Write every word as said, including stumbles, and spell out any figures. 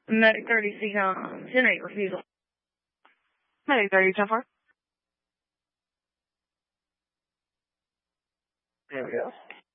Medic thirty, C com, ten eight, refusal. Medic thirty, ten four. There we go.